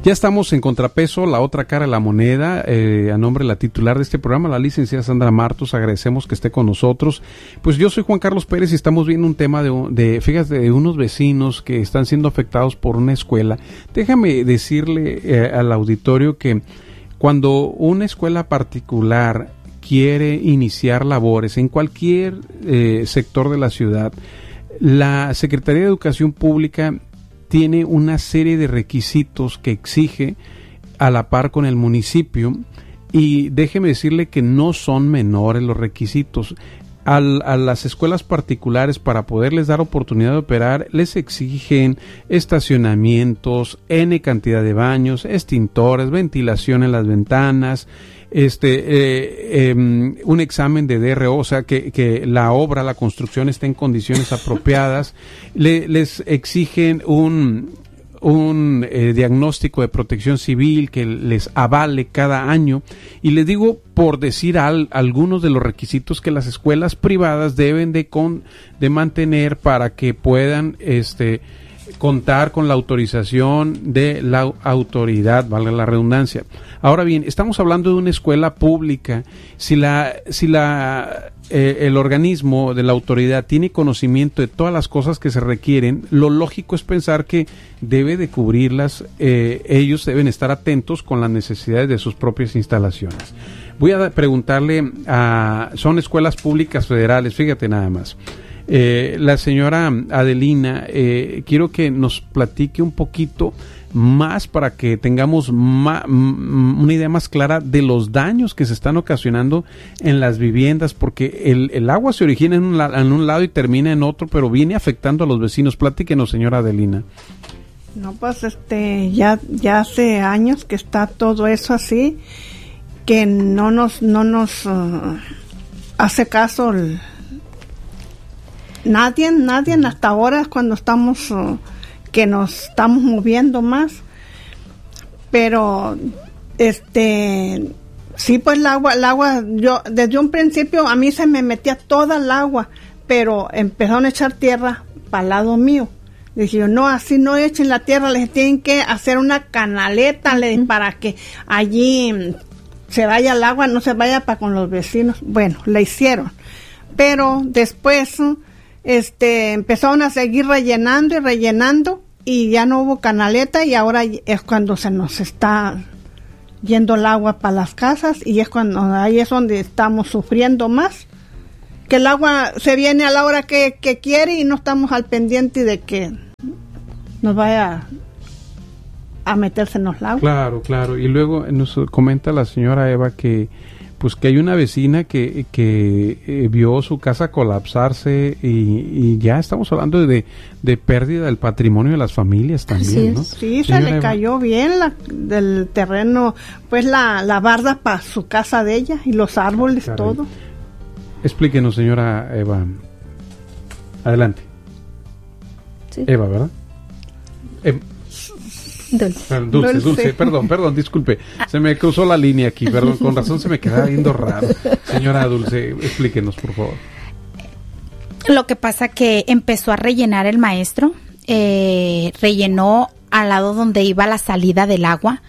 Ya estamos en Contrapeso, la otra cara de la moneda, a nombre de la titular de este programa, la licenciada Sandra Martos, agradecemos que esté con nosotros. Pues yo soy Juan Carlos Pérez y estamos viendo un tema fíjate, de unos vecinos que están siendo afectados por una escuela. Déjame decirle al auditorio que cuando una escuela particular quiere iniciar labores en cualquier sector de la ciudad, la Secretaría de Educación Pública tiene una serie de requisitos que exige a la par con el municipio, y déjeme decirle que no son menores los requisitos. A las escuelas particulares, para poderles dar oportunidad de operar, les exigen estacionamientos, N cantidad de baños, extintores, ventilación en las ventanas, un examen de DRO, o sea que la obra, la construcción esté en condiciones apropiadas. Les exigen un diagnóstico de protección civil que les avale cada año, y les digo, por decir algunos de los requisitos que las escuelas privadas deben de mantener para que puedan contar con la autorización de la autoridad, valga la redundancia. Ahora bien, estamos hablando de una escuela pública. Si el organismo de la autoridad tiene conocimiento de todas las cosas que se requieren, lo lógico es pensar que debe de cubrirlas. Ellos deben estar atentos con las necesidades de sus propias instalaciones. Voy a preguntarle son escuelas públicas federales, fíjate nada más. La señora Adelina, quiero que nos platique un poquito más para que tengamos una idea más clara de los daños que se están ocasionando en las viviendas, porque el agua se origina en un lado y termina en otro, pero viene afectando a los vecinos. Platíquenos, señora Adelina. No, pues ya hace años que está todo eso así, que no nos hace caso nadie hasta ahora, cuando estamos que nos estamos moviendo más. Pero sí, pues el agua, yo desde un principio a mí se me metía toda el agua, pero empezaron a echar tierra para el lado mío. Dije yo, no, así no echen la tierra, les tienen que hacer una canaleta para que allí se vaya el agua, no se vaya para con los vecinos. Bueno, la hicieron, pero después empezaron a seguir rellenando y ya no hubo canaleta, y ahora es cuando se nos está yendo el agua para las casas, y ahí es donde estamos sufriendo más, que el agua se viene a la hora que quiere y no estamos al pendiente de que nos vaya a meterse en los lagos. Claro, y luego nos comenta la señora Eva que hay una vecina que vio su casa colapsarse, y ya estamos hablando de pérdida del patrimonio de las familias también, ¿no? Sí, se le cayó bien del terreno, pues la barda para su casa de ella y los árboles, caray. Todo. Explíquenos, señora Eva. Adelante. Sí. Eva, ¿verdad? Dulce, perdón, disculpe, se me cruzó la línea aquí, perdón, con razón se me quedaba viendo raro. Señora Dulce, explíquenos, por favor. Lo que pasa que empezó a rellenar el maestro, rellenó al lado donde iba la salida del agua,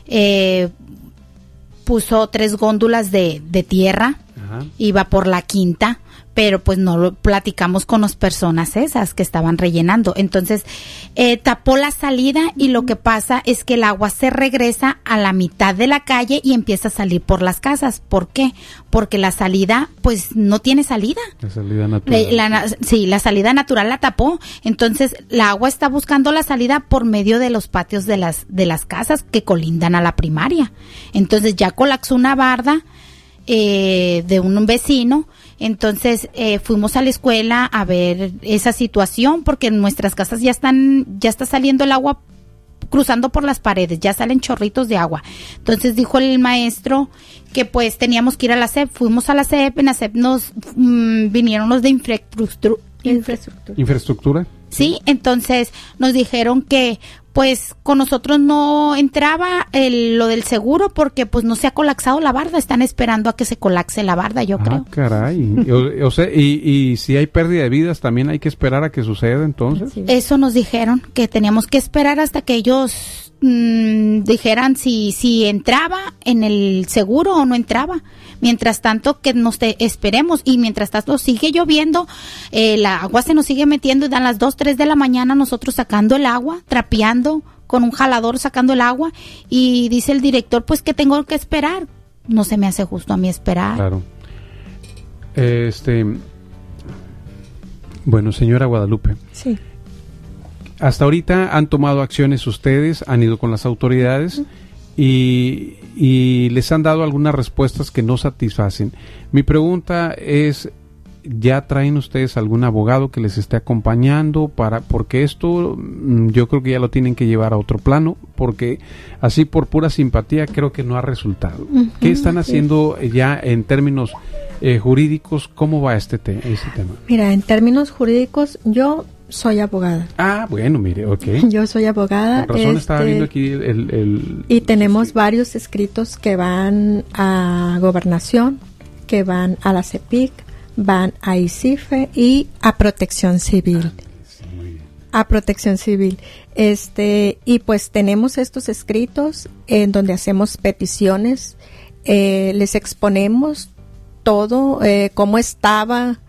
puso 3 góndolas de tierra. Ajá. Iba por la quinta, pero pues no lo platicamos con las personas esas que estaban rellenando. Entonces tapó la salida, y lo que pasa es que el agua se regresa a la mitad de la calle y empieza a salir por las casas. ¿Por qué? Porque la salida pues no tiene salida. La salida natural. La salida natural la tapó. Entonces la agua está buscando la salida por medio de los patios de las casas que colindan a la primaria. Entonces ya colapsó una barda de un vecino. Entonces fuimos a la escuela a ver esa situación, porque en nuestras casas ya está saliendo el agua cruzando por las paredes, ya salen chorritos de agua. Entonces dijo el maestro que pues teníamos que ir a la SEP. Fuimos a la SEP, en la SEP nos vinieron los de infraestructura. Sí, entonces nos dijeron que pues con nosotros no entraba lo del seguro, porque pues no se ha colapsado la barda, están esperando a que se colapse la barda, yo creo. Caray, o sea, y si hay pérdida de vidas también hay que esperar a que suceda, entonces. Eso nos dijeron, que teníamos que esperar hasta que ellos dijeran si entraba en el seguro o no entraba. Mientras tanto que nos esperemos, y mientras tanto sigue lloviendo, la agua se nos sigue metiendo, y dan las 2, 3 de la mañana nosotros sacando el agua, trapeando con un jalador, sacando el agua, y dice el director pues que tengo que esperar. No se me hace justo a mí esperar. Claro. Bueno, señora Guadalupe. Sí. Hasta ahorita han tomado acciones ustedes, han ido con las autoridades y les han dado algunas respuestas que no satisfacen. Mi pregunta es, ¿ya traen ustedes algún abogado que les esté acompañando porque esto yo creo que ya lo tienen que llevar a otro plano, porque así por pura simpatía creo que no ha resultado? ¿Qué están haciendo ya en términos jurídicos? ¿Cómo va este tema? Mira, en términos jurídicos, yo soy abogada. Ah, bueno, mire, ok. Yo soy abogada. Con razón estaba viendo aquí y tenemos varios escritos que van a Gobernación, que van a la CEPIC, van a ICIFE y a Protección Civil. Sí, muy bien. A Protección Civil. Y pues tenemos estos escritos en donde hacemos peticiones, les exponemos todo, cómo estaba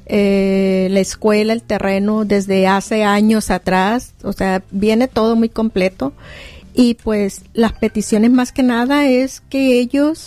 la escuela, el terreno desde hace años atrás, o sea, viene todo muy completo, y pues las peticiones más que nada es que ellos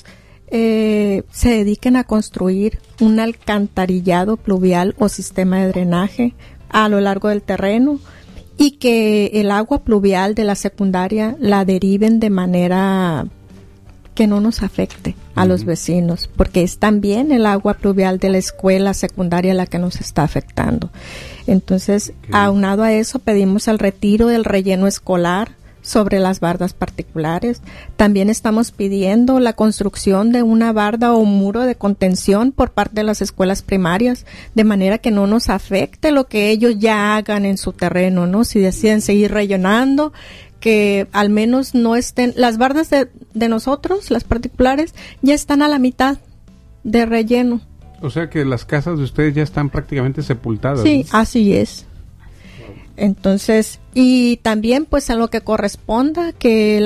se dediquen a construir un alcantarillado pluvial o sistema de drenaje a lo largo del terreno, y que el agua pluvial de la secundaria la deriven de manera que no nos afecte a los vecinos, porque es también el agua pluvial de la escuela secundaria la que nos está afectando. Entonces, aunado a eso, pedimos el retiro del relleno escolar sobre las bardas particulares. También estamos pidiendo la construcción de una barda o muro de contención por parte de las escuelas primarias, de manera que no nos afecte lo que ellos ya hagan en su terreno, ¿no? Si deciden seguir rellenando, que al menos no estén, las bardas de nosotros, las particulares, ya están a la mitad de relleno. O sea que las casas de ustedes ya están prácticamente sepultadas. Sí, así es. Entonces, y también pues en lo que corresponda, que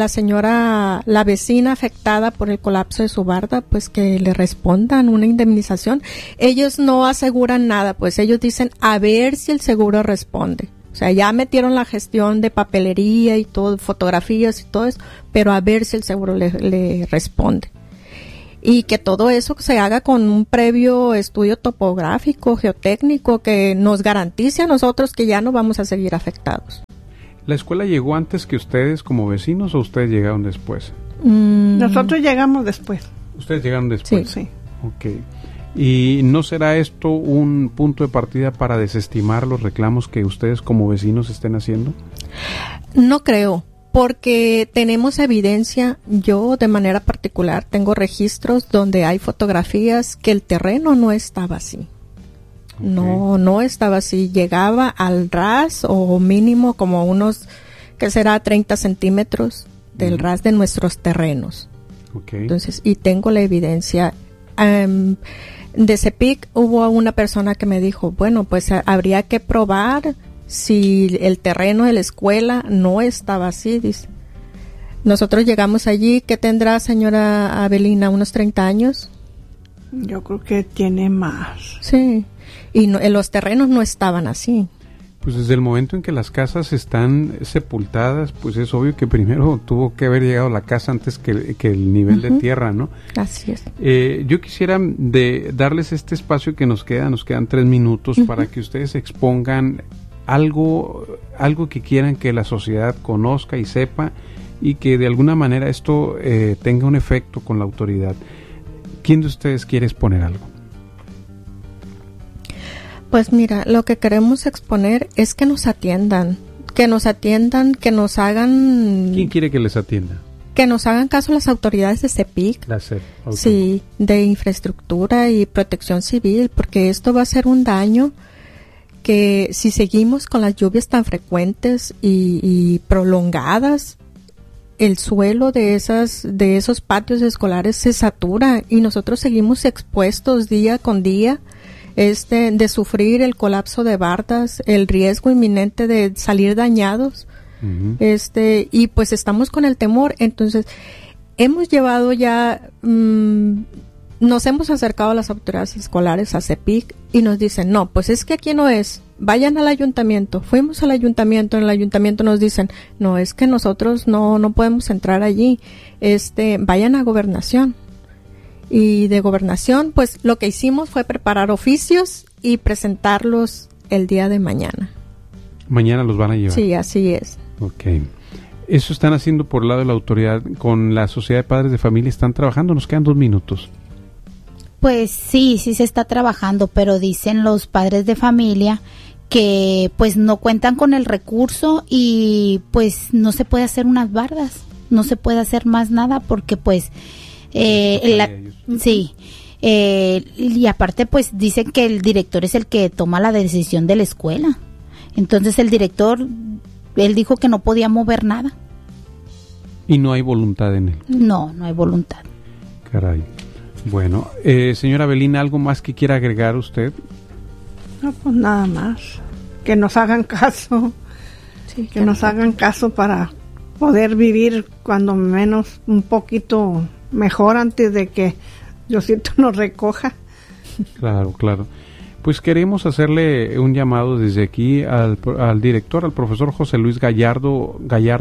la vecina afectada por el colapso de su barda, pues que le respondan una indemnización. Ellos no aseguran nada, pues ellos dicen a ver si el seguro responde. O sea, ya metieron la gestión de papelería y todo, fotografías y todo eso, pero a ver si el seguro le responde. Y que todo eso se haga con un previo estudio topográfico, geotécnico, que nos garantice a nosotros que ya no vamos a seguir afectados. ¿La escuela llegó antes que ustedes como vecinos o ustedes llegaron después? Nosotros llegamos después. ¿Ustedes llegaron después? Sí. Ok. ¿Y no será esto un punto de partida para desestimar los reclamos que ustedes como vecinos estén haciendo? No creo, porque tenemos evidencia. Yo de manera particular tengo registros donde hay fotografías que el terreno no estaba así. Okay. No estaba así. Llegaba al ras o mínimo como unos, que será 30 centímetros del ras de nuestros terrenos. Okay. Entonces, y tengo la evidencia. De CEPIC hubo una persona que me dijo, bueno, pues habría que probar si el terreno de la escuela no estaba así, dice. Nosotros llegamos allí, ¿qué tendrá, señora Abelina? ¿Unos 30 años? Yo creo que tiene más. Sí, y los terrenos no estaban así. Pues desde el momento en que las casas están sepultadas, pues es obvio que primero tuvo que haber llegado la casa antes que el nivel de tierra, ¿no? Así es. Yo quisiera darles este espacio que nos quedan 3 minutos para que ustedes expongan algo que quieran que la sociedad conozca y sepa, y que de alguna manera esto tenga un efecto con la autoridad. ¿Quién de ustedes quiere exponer algo? Pues mira, lo que queremos exponer es que nos atiendan, que nos hagan... ¿Quién quiere que les atienda? Que nos hagan caso las autoridades de CEPIC. La CEP, okay. Sí, de infraestructura y protección civil, porque esto va a ser un daño que si seguimos con las lluvias tan frecuentes y prolongadas, el suelo de esos patios escolares se satura y nosotros seguimos expuestos día con día de sufrir el colapso de bardas, el riesgo inminente de salir dañados. Uh-huh. Y pues estamos con el temor. Entonces, hemos llevado ya, nos hemos acercado a las autoridades escolares, a CEPIC, y nos dicen, no, pues es que aquí no es, vayan al ayuntamiento. Fuimos al ayuntamiento, en el ayuntamiento nos dicen, no, es que nosotros no podemos entrar allí, vayan a gobernación. Y de gobernación, pues lo que hicimos fue preparar oficios y presentarlos el día de mañana. Mañana los van a llevar. Sí, así es. Ok. Eso están haciendo por el lado de la autoridad. Con la Sociedad de Padres de Familia están trabajando. Nos quedan 2 minutos. Pues sí se está trabajando, pero dicen los padres de familia que pues no cuentan con el recurso y pues no se puede hacer unas bardas, no se puede hacer más nada porque pues sí. Y aparte pues dicen que el director es el que toma la decisión de la escuela. Entonces el director, él dijo que no podía mover nada. Y no hay voluntad en él. No hay voluntad. Caray. Bueno, señora Belina, ¿algo más que quiera agregar usted? No, pues nada más. Que nos hagan caso. Sí, que nos hagan caso para poder vivir cuando menos un poquito mejor antes de que Diosito nos recoja. Claro. Pues queremos hacerle un llamado desde aquí al director, al profesor José Luis Gallardo,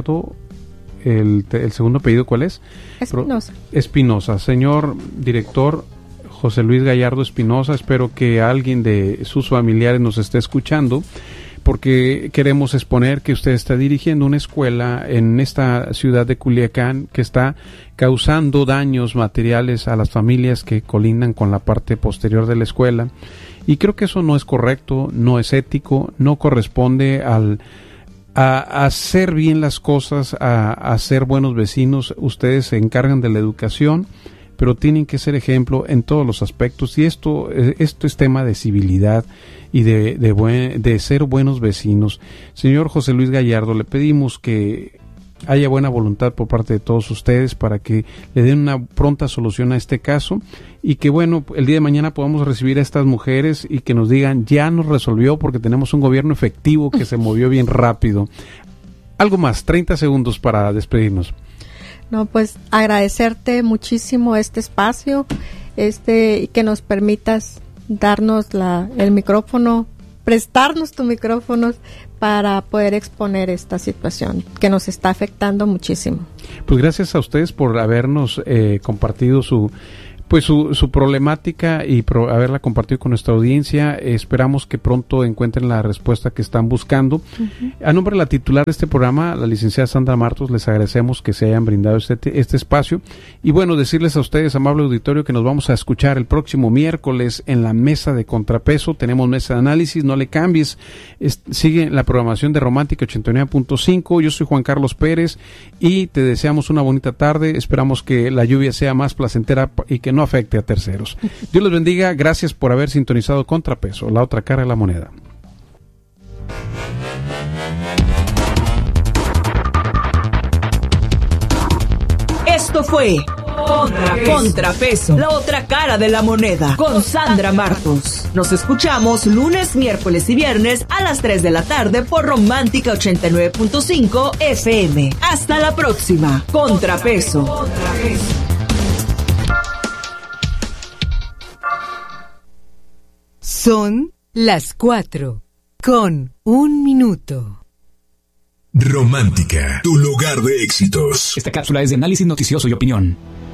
el segundo apellido, ¿cuál es? Espinosa. Señor director José Luis Gallardo Espinosa, espero que alguien de sus familiares nos esté escuchando, porque queremos exponer que usted está dirigiendo una escuela en esta ciudad de Culiacán que está causando daños materiales a las familias que colindan con la parte posterior de la escuela, y creo que eso no es correcto, no es ético, no corresponde a hacer bien las cosas, a ser buenos vecinos. Ustedes se encargan de la educación, pero tienen que ser ejemplo en todos los aspectos, y esto es tema de civilidad y de ser buenos vecinos. Señor José Luis Gallardo, le pedimos que haya buena voluntad por parte de todos ustedes para que le den una pronta solución a este caso, y que bueno, el día de mañana podamos recibir a estas mujeres y que nos digan, ya nos resolvió porque tenemos un gobierno efectivo que se movió bien rápido. Algo más, 30 segundos para despedirnos. No, pues agradecerte muchísimo este espacio, y que nos permitas darnos el micrófono, prestarnos tu micrófono para poder exponer esta situación que nos está afectando muchísimo. Pues gracias a ustedes por habernos compartido su problemática y haberla compartido con nuestra audiencia. Esperamos que pronto encuentren la respuesta que están buscando. Uh-huh. A nombre de la titular de este programa, la licenciada Sandra Martos, les agradecemos que se hayan brindado este espacio. Y bueno, decirles a ustedes, amable auditorio, que nos vamos a escuchar el próximo miércoles en la mesa de contrapeso. Tenemos mesa de análisis, no le cambies. Sigue la programación de Romántica 89.5. Yo soy Juan Carlos Pérez y te deseamos una bonita tarde. Esperamos que la lluvia sea más placentera y que no afecte a terceros. Dios les bendiga, gracias por haber sintonizado Contrapeso, la otra cara de la moneda. Esto fue Contrapeso, la otra cara de la moneda, con Sandra Martos. Nos escuchamos lunes, miércoles y viernes a las 3 de la tarde por Romántica 89.5 FM. Hasta la próxima. Contrapeso. Son las 4:01. Romántica, tu lugar de éxitos. Esta cápsula es de análisis noticioso y opinión.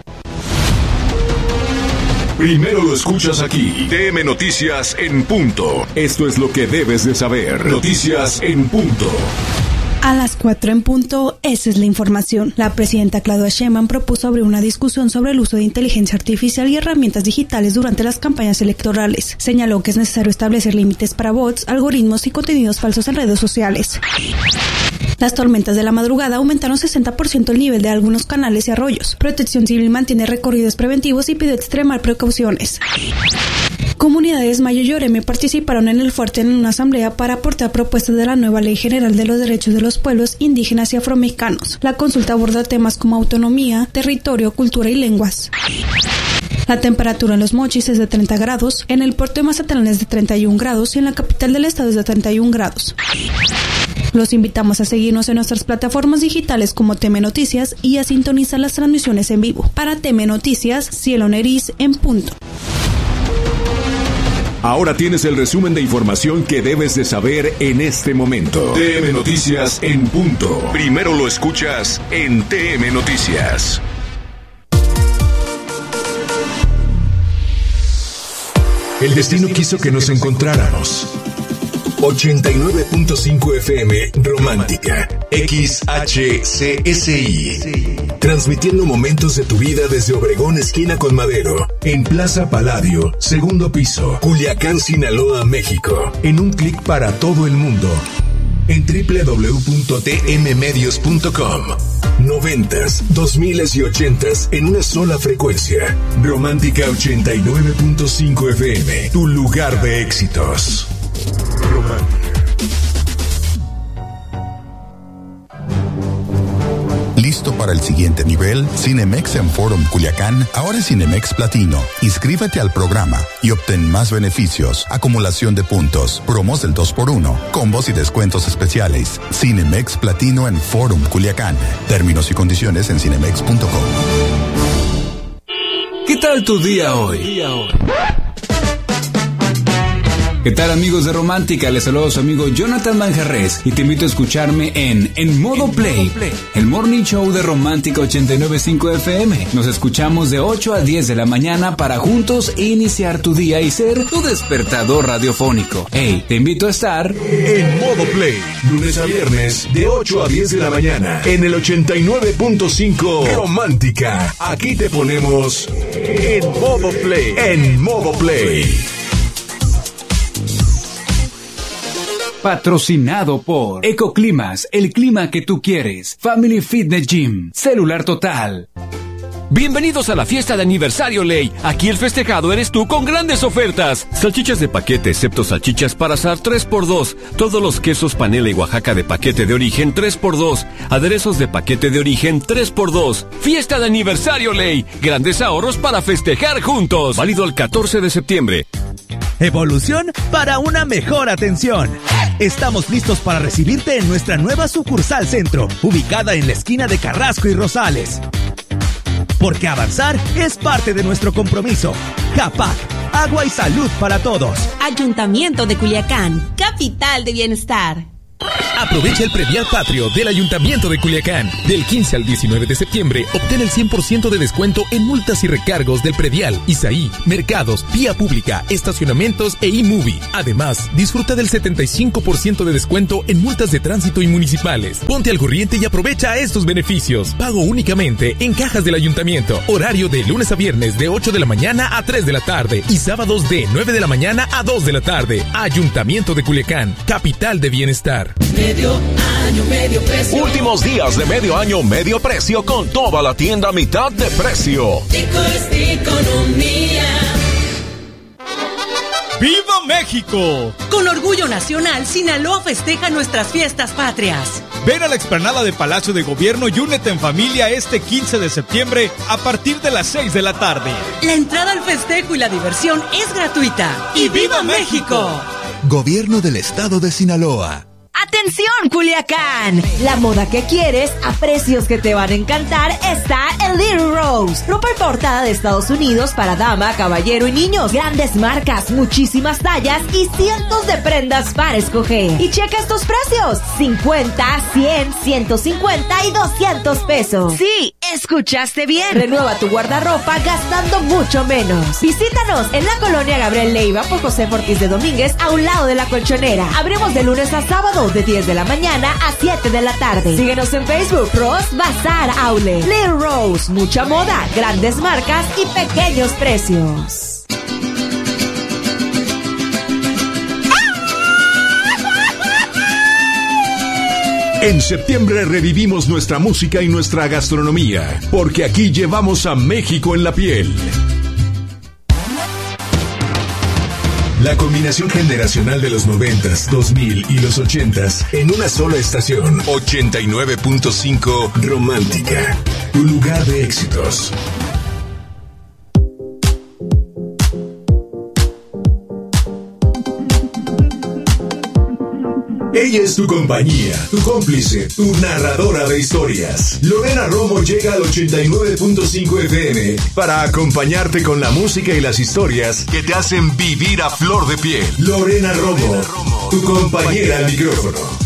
Primero lo escuchas aquí. TM Noticias en punto. Esto es lo que debes de saber. Noticias en punto. A las 4 en punto, esa es la información. La presidenta Claudia Sheinbaum propuso abrir una discusión sobre el uso de inteligencia artificial y herramientas digitales durante las campañas electorales. Señaló que es necesario establecer límites para bots, algoritmos y contenidos falsos en redes sociales. Las tormentas de la madrugada aumentaron 60% el nivel de algunos canales y arroyos. Protección Civil mantiene recorridos preventivos y pide extremar precauciones. Comunidades Mayo y Oreme participaron en el Fuerte en una asamblea para aportar propuestas de la nueva Ley General de los Derechos de los Pueblos Indígenas y Afromexicanos. La consulta aborda temas como autonomía, territorio, cultura y lenguas. La temperatura en Los Mochis es de 30 grados, en el puerto de Mazatlán es de 31 grados y en la capital del estado es de 31 grados. Los invitamos a seguirnos en nuestras plataformas digitales como TM Noticias y a sintonizar las transmisiones en vivo. Para TM Noticias, Cielo Neriz en punto. Ahora tienes el resumen de información que debes de saber en este momento. TM Noticias en punto. Primero lo escuchas en TM Noticias. El destino quiso que nos encontráramos. 89.5 FM Romántica XHCSI, transmitiendo momentos de tu vida desde Obregón esquina con Madero, en Plaza Palladio, segundo piso, Culiacán, Sinaloa, México, en un clic para todo el mundo, en www.tmmedios.com. 90s, 2000s y 80s en una sola frecuencia. Romántica 89.5 FM, tu lugar de éxitos. ¿Listo para el siguiente nivel? Cinemex en Forum Culiacán ahora es Cinemex Platino. Inscríbete al programa y obtén más beneficios, acumulación de puntos, promos del 2x1, combos y descuentos especiales. Cinemex Platino en Forum Culiacán. Términos y condiciones en cinemex.com. ¿Qué tal tu día hoy? ¿Qué tal, amigos de Romántica? Les saludo a su amigo Jonathan Manjarres y te invito a escucharme en Modo Play, el morning show de Romántica 89.5 FM. Nos escuchamos de 8 a 10 de la mañana para juntos iniciar tu día y ser tu despertador radiofónico. Hey, te invito a estar en Modo Play, lunes a viernes de 8 a 10 de la mañana en el 89.5 Romántica. Aquí te ponemos en Modo Play. En Modo Play. Patrocinado por Ecoclimas, el clima que tú quieres. Family Fitness Gym, Celular Total. Bienvenidos a la fiesta de aniversario Ley. Aquí el festejado eres tú con grandes ofertas. Salchichas de paquete, excepto salchichas para asar 3x2. Todos los quesos panela y Oaxaca de paquete de origen 3x2. Aderezos de paquete de origen 3x2. Fiesta de aniversario Ley. Grandes ahorros para festejar juntos. Válido el 14 de septiembre. Evolución para una mejor atención. Estamos listos para recibirte en nuestra nueva sucursal Centro, ubicada en la esquina de Carrasco y Rosales. Porque avanzar es parte de nuestro compromiso. JAPAC, agua y salud para todos. Ayuntamiento de Culiacán, capital de bienestar. Aprovecha el predial patrio del Ayuntamiento de Culiacán. Del 15 al 19 de septiembre, obtén el 100% de descuento en multas y recargos del predial, ISAI, mercados, vía pública, estacionamientos e eMovie. Además, disfruta del 75% de descuento en multas de tránsito y municipales. Ponte al corriente y aprovecha estos beneficios. Pago únicamente en cajas del Ayuntamiento. Horario de lunes a viernes de 8 de la mañana a 3 de la tarde y sábados de 9 de la mañana a 2 de la tarde. Ayuntamiento de Culiacán, capital de bienestar. Medio año, medio precio. Últimos días de medio año, medio precio con toda la tienda a mitad de precio. Economía. ¡Viva México! Con orgullo nacional, Sinaloa festeja nuestras fiestas patrias. Ven a la explanada de Palacio de Gobierno y únete en familia este 15 de septiembre a partir de las 6 de la tarde. La entrada al festejo y la diversión es gratuita. ¡Y viva México! Gobierno del Estado de Sinaloa. ¡Atención, Culiacán! La moda que quieres a precios que te van a encantar está en Little Rose. Ropa importada de Estados Unidos para dama, caballero y niños. Grandes marcas, muchísimas tallas y cientos de prendas para escoger. Y checa estos precios: 50, 100, 150 y 200 pesos. Sí, escuchaste bien. Renueva tu guardarropa gastando mucho menos. Visítanos en la colonia Gabriel Leiva por José Ortiz de Domínguez, a un lado de la Colchonera. Abrimos de lunes a sábado de 10 de la mañana a 7 de la tarde. Síguenos en Facebook, Rose Bazar Outlet. Little Rose, mucha moda, grandes marcas y pequeños precios. En septiembre revivimos nuestra música y nuestra gastronomía, porque aquí llevamos a México en la piel. La combinación generacional de los 90s, 2000 y los 80s en una sola estación. 89.5 Romántica, tu lugar de éxitos. Ella es tu compañía, tu cómplice, tu narradora de historias. Lorena Romo llega al 89.5 FM para acompañarte con la música y las historias que te hacen vivir a flor de piel. Lorena Romo, tu compañera al micrófono.